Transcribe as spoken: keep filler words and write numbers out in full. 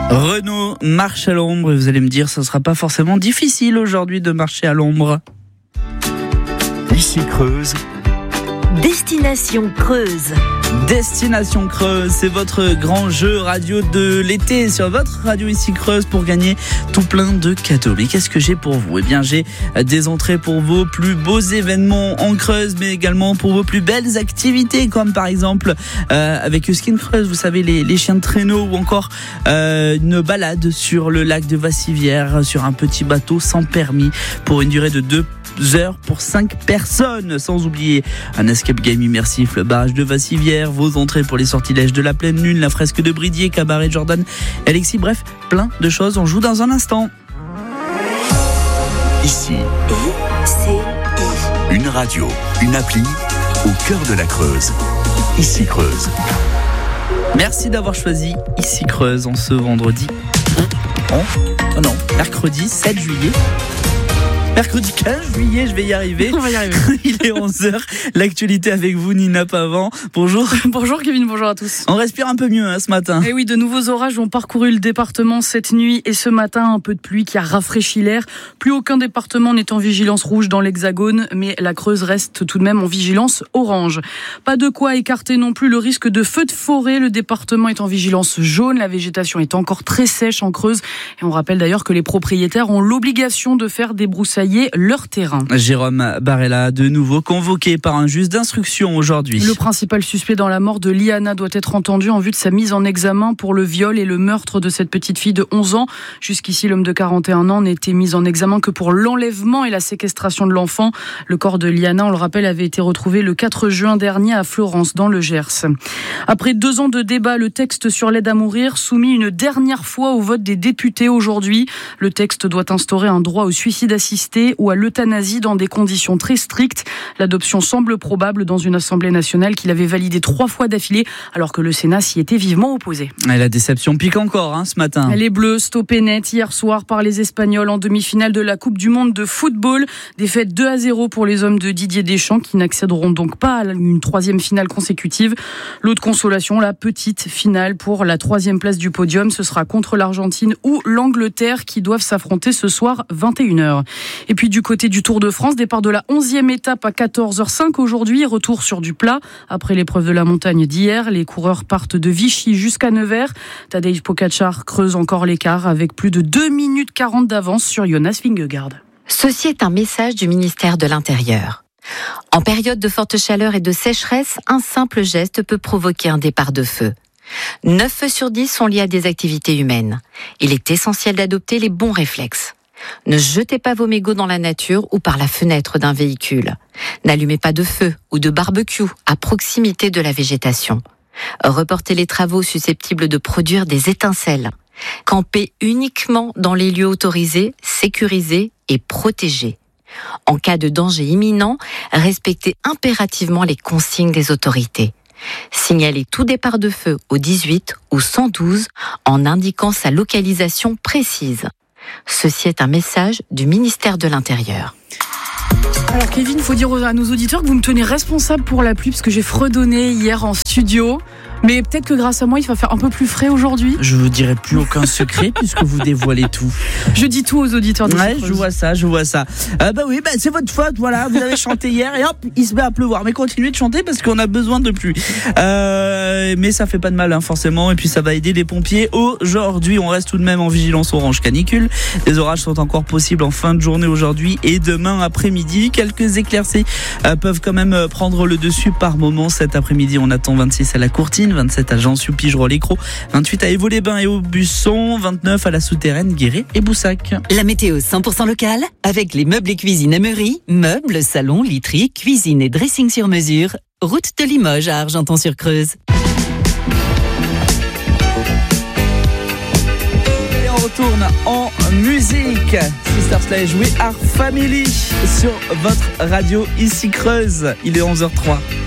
Renaud marche à l'ombre et vous allez me dire ça ne sera pas forcément difficile aujourd'hui de marcher à l'ombre. Ici Creuse. Destination Creuse. Destination Creuse, c'est votre grand jeu radio de l'été sur votre radio Ici Creuse pour gagner tout plein de cadeaux. Mais qu'est-ce que j'ai pour vous ? Eh bien, j'ai des entrées pour vos plus beaux événements en Creuse, mais également pour vos plus belles activités, comme par exemple euh, avec Skin Creuse, vous savez, les, les chiens de traîneau, ou encore euh, une balade sur le lac de Vassivière sur un petit bateau sans permis pour une durée de deux heures pour cinq personnes, sans oublier un escape game immersif, le barrage de Vassivière, vos entrées pour les sortilèges de la pleine lune, la fresque de Bridier, cabaret Jordan, Alexis, bref, plein de choses. On joue dans un instant. Ici, I-C-I. une radio, une appli au cœur de la Creuse. Ici Creuse. Merci d'avoir choisi Ici Creuse en ce vendredi. Oh, oh non, mercredi sept juillet. Mercredi quinze juillet, je vais y arriver. On va y arriver. Il est onze heures. L'actualité avec vous, Nina Pavant. Bonjour. Bonjour Kevin, bonjour à tous. On respire un peu mieux hein, ce matin. Et oui, de nouveaux orages ont parcouru le département cette nuit et ce matin, un peu de pluie qui a rafraîchi l'air. Plus aucun département n'est en vigilance rouge dans l'Hexagone, mais la Creuse reste tout de même en vigilance orange. Pas de quoi écarter non plus le risque de feu de forêt. Le département est en vigilance jaune. La végétation est encore très sèche en Creuse. Et on rappelle d'ailleurs que les propriétaires ont l'obligation de faire débroussailler leur terrain. Jérôme Barella, de nouveau convoqué par un juge d'instruction aujourd'hui. Le principal suspect dans la mort de Liana doit être entendu en vue de sa mise en examen pour le viol et le meurtre de cette petite fille de onze ans. Jusqu'ici, l'homme de quarante et un ans n'était mis en examen que pour l'enlèvement et la séquestration de l'enfant. Le corps de Liana, on le rappelle, avait été retrouvé le quatre juin dernier à Florence, dans le Gers. Après deux ans de débat, le texte sur l'aide à mourir soumis une dernière fois au vote des députés aujourd'hui. Le texte doit instaurer un droit au suicide assisté ou à l'euthanasie dans des conditions très strictes. L'adoption semble probable dans une Assemblée nationale qui l'avait validée trois fois d'affilée, alors que le Sénat s'y était vivement opposé. Et la déception pique encore hein, ce matin. Les Bleus stoppés net hier soir par les Espagnols en demi-finale de la Coupe du Monde de football. Défaite deux à zéro pour les hommes de Didier Deschamps qui n'accéderont donc pas à une troisième finale consécutive. L'autre consolation, la petite finale pour la troisième place du podium, ce sera contre l'Argentine ou l'Angleterre qui doivent s'affronter ce soir vingt et une heures. Et puis du côté du Tour de France, départ de la onzième étape à quatorze heures cinq aujourd'hui, retour sur du plat. Après l'épreuve de la montagne d'hier, les coureurs partent de Vichy jusqu'à Nevers. Tadej Pogačar creuse encore l'écart avec plus de deux minutes quarante d'avance sur Jonas Vingegaard. Ceci est un message du ministère de l'Intérieur. En période de forte chaleur et de sécheresse, un simple geste peut provoquer un départ de feu. neuf feux sur dix sont liés à des activités humaines. Il est essentiel d'adopter les bons réflexes. Ne jetez pas vos mégots dans la nature ou par la fenêtre d'un véhicule. N'allumez pas de feu ou de barbecue à proximité de la végétation. Reportez les travaux susceptibles de produire des étincelles. Campez uniquement dans les lieux autorisés, sécurisés et protégés. En cas de danger imminent, respectez impérativement les consignes des autorités. Signalez tout départ de feu au dix-huit ou cent douze en indiquant sa localisation précise. Ceci est un message du ministère de l'Intérieur. Alors Kevin, il faut dire à nos auditeurs que vous me tenez responsable pour la pluie parce que j'ai fredonné hier en studio. Mais peut-être que grâce à moi, il va faire un peu plus frais aujourd'hui. Je vous dirai plus aucun secret puisque vous dévoilez tout. Je dis tout aux auditeurs de Ouais, cette je vois ça, je vois ça. Euh, bah oui, bah c'est votre faute, voilà. Vous avez chanté hier et hop, il se met à pleuvoir. Mais continuez de chanter parce qu'on a besoin de pluie. Euh, mais ça fait pas de mal, hein, forcément. Et puis ça va aider les pompiers. Aujourd'hui, on reste tout de même en vigilance orange canicule. Les orages sont encore possibles en fin de journée aujourd'hui et demain après-midi. Quelques éclaircies euh, peuvent quand même prendre le dessus par moment. Cet après-midi, on attend vingt-six à la Courtine, vingt-sept à Jansiou, Pigerolles, Lécros, vingt-huit à Évaux-les-Bains et Aubusson, vingt-neuf à la Souterraine, Guéret et Boussac. La météo cent pour cent locale avec les meubles et cuisine Ameury, meubles, salons, literie, cuisine et dressing sur mesure. Route de Limoges à Argenton-sur-Creuse. Et on retourne en musique. Sister Sledge, We Are Family sur votre radio Ici Creuse. Il est onze heures zéro trois.